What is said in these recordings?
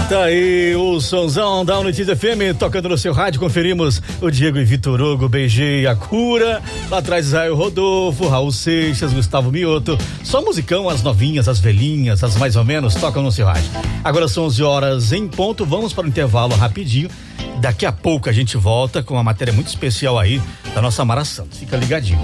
Tá aí o sonzão da Unitis FM tocando no seu rádio. Conferimos o Diego e Vitor Hugo, Beijei a Cura. Lá atrás Israel Rodolfo, Raul Seixas, Gustavo Mioto. Só musicão, as novinhas, as velhinhas, as mais ou menos tocam no seu rádio. Agora são 11 horas em ponto. Vamos para o intervalo rapidinho. Daqui a pouco a gente volta com uma matéria muito especial aí da nossa Mara Santos. Fica ligadinho.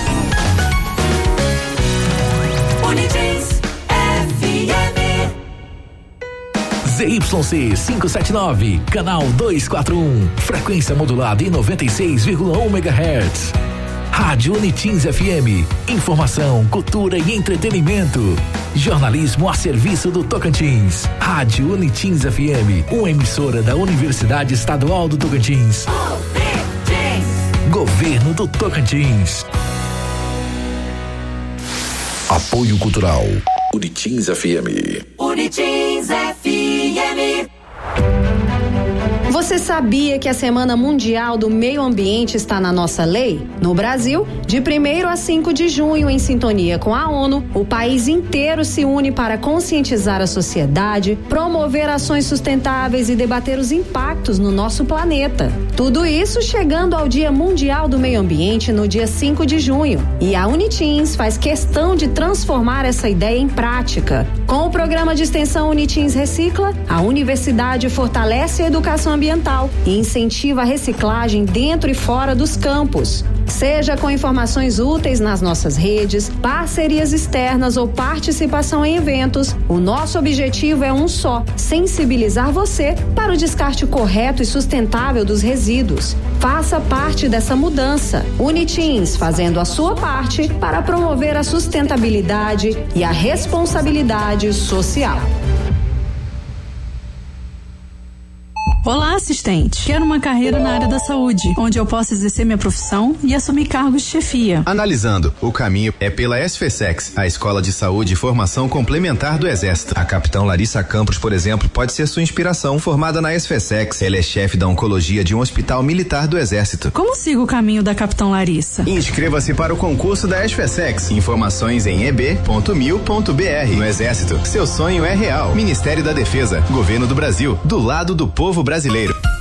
ZYC 579, canal 241, frequência modulada em 96,1 MHz. Rádio Unitins FM, informação, cultura e entretenimento. Jornalismo a serviço do Tocantins. Rádio Unitins FM, uma emissora da Universidade Estadual do Tocantins. Governo do Tocantins. Apoio Cultural. Unitins FM. Unitins FM. Você sabia que a Semana Mundial do Meio Ambiente está na nossa lei? No Brasil, de 1º a 5 de junho, em sintonia com a ONU, o país inteiro se une para conscientizar a sociedade, promover ações sustentáveis e debater os impactos no nosso planeta. Tudo isso chegando ao Dia Mundial do Meio Ambiente no dia 5 de junho. E a Unitins faz questão de transformar essa ideia em prática. Com o programa de extensão Unitins Recicla, a universidade fortalece a educação ambiental e incentiva a reciclagem dentro e fora dos campos. Seja com informações úteis nas nossas redes, parcerias externas ou participação em eventos, o nosso objetivo é um só: sensibilizar você para o descarte correto e sustentável dos resíduos. Faça parte dessa mudança. Unitins, fazendo a sua parte para promover a sustentabilidade e a responsabilidade social. Olá, assistente. Quero uma carreira na área da saúde, onde eu possa exercer minha profissão e assumir cargos de chefia. Analisando, o caminho é pela SFSEX, a Escola de Saúde e Formação Complementar do Exército. A capitão Larissa Campos, por exemplo, pode ser sua inspiração. Formada na SFSEX, ela é chefe da oncologia de um hospital militar do Exército. Como sigo o caminho da capitão Larissa? Inscreva-se para o concurso da SFSEX. Informações em eb.mil.br. No Exército, seu sonho é real. Ministério da Defesa, Governo do Brasil, do lado do povo brasileiro.